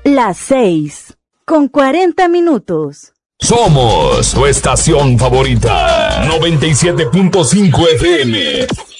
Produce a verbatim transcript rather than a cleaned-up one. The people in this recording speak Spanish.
Las seis, con cuarenta minutos. Somos tu estación favorita, noventa y siete punto cinco F M.